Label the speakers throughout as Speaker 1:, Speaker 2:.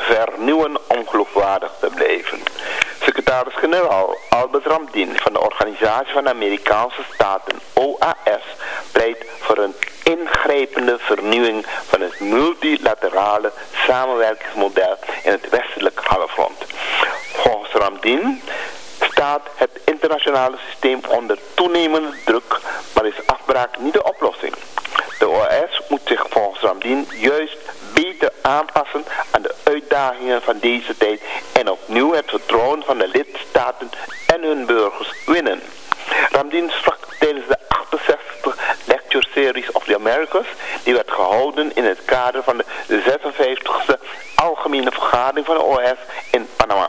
Speaker 1: vernieuwen om geloofwaardig te blijven. Secretaris-generaal Albert Ramdin van de Organisatie van de Amerikaanse Staten, OAS, pleit voor een ingrijpende vernieuwing van het multilaterale samenwerkingsmodel in het westelijk halfrond. Volgens Ramdin staat het internationale systeem onder toenemende druk, maar is afbraak niet de oplossing. De OAS moet zich volgens Ramdin juist beter aanpassen aan de uitdagingen van deze tijd en opnieuw het vertrouwen van de lidstaten en hun burgers winnen. Ramdin sprak tijdens de 68 Lecture Series of the Americas, die werd gehouden in het kader van de 56e Algemene Vergadering van de OAS in Panama.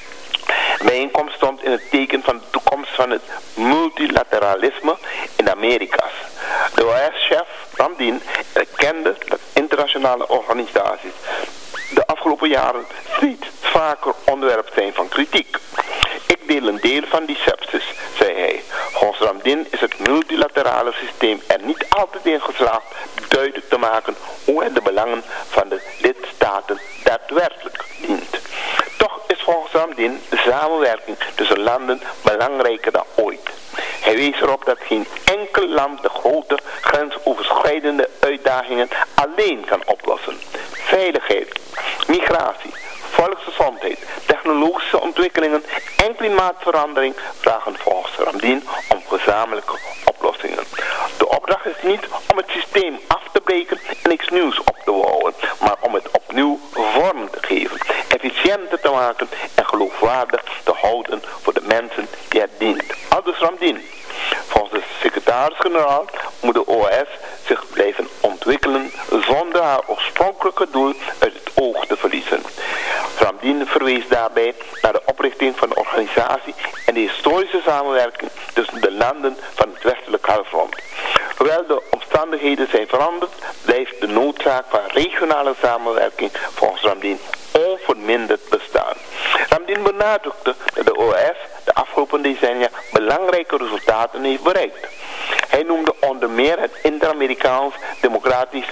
Speaker 1: De bijeenkomst stond in het teken van de toekomst van het multilateralisme in de Amerika's. De OAS-chef Ramdin erkende dat internationale organisaties de afgelopen jaren steeds vaker onderwerp zijn van kritiek. Ik deel een deel van die sceptisch, zei hij. Volgens Ramdin is het multilaterale systeem er niet altijd in geslaagd duidelijk te maken hoe het de belangen van de lidstaten daadwerkelijk dient. Toch is volgens Ramdin de samenwerking tussen landen belangrijker dan ooit. Hij wees erop dat geen enkel land de grote grensoverschrijdende uitdagingen alleen kan oplossen. Veiligheid, migratie, volksgezondheid, technologische ontwikkelingen en klimaatverandering vragen volgens Ramdin om gezamenlijke oplossingen. De opdracht is niet om het systeem af te breken en niks nieuws op te bouwen, maar om het opnieuw vorm te geven, efficiënter te maken en geloofwaardig te houden voor de mensen die het dient. Aldus Ramdin. Volgens de secretaris-generaal moet de OAS zich blijven ontwikkelen zonder haar oorspronkelijke doel uit het oog te verliezen. Ramdin verwees daarbij naar de oprichting van de organisatie en de historische samenwerking tussen de landen van het westelijk halfrond. Hoewel de omstandigheden zijn veranderd, blijft de noodzaak van regionale samenwerking volgens Ramdin onverminderd bestaan. Ramdin benadrukte dat de OAS de afgelopen decennia belangrijke resultaten heeft bereikt. Hij noemde onder meer het Inter-Amerikaans Democratisch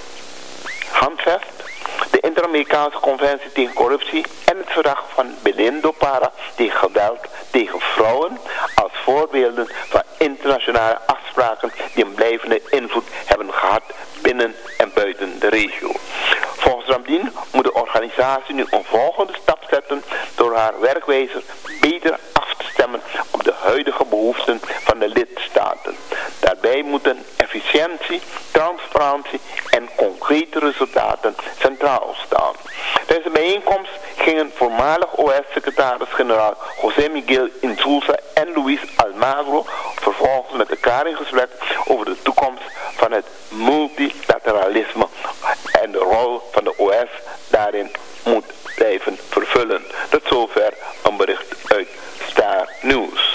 Speaker 1: Handvest, de Inter-Amerikaanse Conventie tegen Corruptie en het verdrag van Belém do Pará tegen geweld tegen vrouwen als voorbeelden van internationale afspraken die een blijvende invloed hebben gehad binnen en buiten de regio. Volgens Ramdin moet de organisatie nu een volgende stap zetten door haar werkwijze beter af te stemmen op de huidige behoeften van de lidstaten. Daarbij moeten efficiëntie, transparantie en concrete resultaten centraal staan. Tijdens de bijeenkomst gingen voormalig OAS-secretaris-generaal José Miguel Insulza en Luis Almagro vervolgens met elkaar in gesprek over de toekomst van het multilateralisme en de rol van de OAS daarin moet blijven vervullen. Tot zover een bericht uit Star News.